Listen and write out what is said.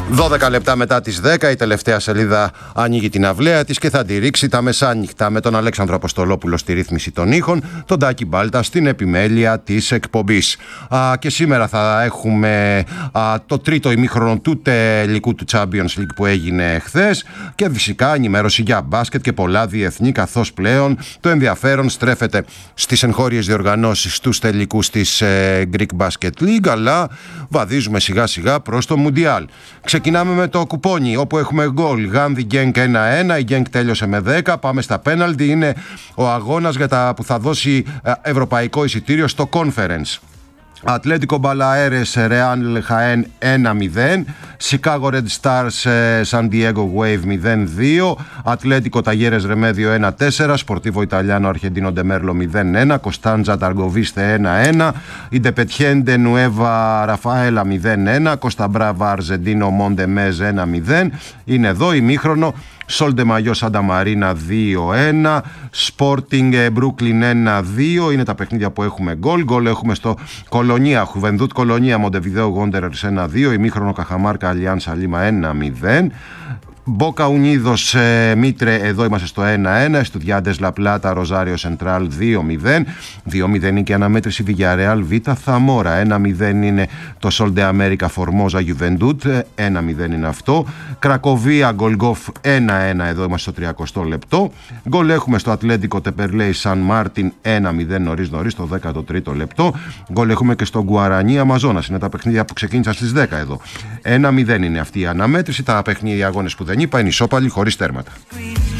12 λεπτά μετά τις 10 η τελευταία σελίδα ανοίγει την αυλαία της και θα τη ρίξει τα μεσάνυχτα με τον Αλέξανδρο Αποστολόπουλο στη ρύθμιση των ήχων, τον Τάκη Μπάλτα στην επιμέλεια της εκπομπής. Και σήμερα θα έχουμε το τρίτο ημίχρονο του τελικού του Champions League που έγινε χθες και φυσικά ενημέρωση για μπάσκετ και πολλά διεθνή, καθώς πλέον το ενδιαφέρον στρέφεται στις εγχώριες διοργανώσεις τους τελικούς της Greek Basket League, αλλά βαδίζουμε σιγά σιγά προς το Μουντιάλ. Ξεκινάμε με το κουπόνι, όπου έχουμε γκολ. Γάνδη Γκένκ 1-1. Η Γκένκ τέλειωσε με 10. Πάμε στα πέναλτι. Είναι ο αγώνας που θα δώσει ευρωπαϊκό εισιτήριο στο Conference. Ατλέτικο Μπαλαέρες Ρεάλ Χαέν 1-0. Σικάγο Red Stars San Diego Wave 0-2. Ατλέτικο Ταγέρες Ρεμέδιο 1-4. Σπορτίβο Ιταλιάνο Αρχεντίνο Ντεμέρλο 0-1. Κωνσταντζα Ταργοβίστε 1-1. Ιντεπετιέντε Νουέβα Ραφαέλα 0-1. Κωνσταμπράβα Αρζεντίνο Μοντεμέζ 1-0. Είναι εδώ ημίχρονο. Σολντε Μαγιό Σάντα Μαρίνα 2-1. Sporting Brooklyn 1-2. Είναι τα παιχνίδια που έχουμε γκολ. Γκολ έχουμε στο Κολονία, Χουβενδούτ Κολονία, Μοντεβιδέο Γόντερερς 1-2. Ημίχρονο Καχαμάρκα Αλιάνσα Λίμα 1-0. Μπόκα Ουνίδος Μίτρε, εδώ είμαστε στο 1-1. Εστουδιάντες Λαπλάτα Ροζάριο Σεντράλ 2-0. 2-0 είναι και αναμέτρηση Βιγιαρεάλ Β Θαμόρα. 1-0 είναι το Σολντε Αμέρικα Φορμόζα Γιουβεντούτ. 1-0 είναι αυτό. Κρακοβία Γκολγκόφ 1-1, εδώ είμαστε στο 30 λεπτό. Γκολ έχουμε στο Ατλέντικο Τεπερλέι Σαν Μάρτιν 1-0 νωρίς στο 13ο λεπτό. Γκολ έχουμε και στο Γκουαρανί Αμαζόνας. Είναι τα παιχνίδια που ξεκίνησαν στις 10 εδώ. 1-0 είναι αυτή η αναμέτρηση. Τα παιχνίδια αγώνες που δεν είπα είναι ισόπαλοι χωρίς τέρματα.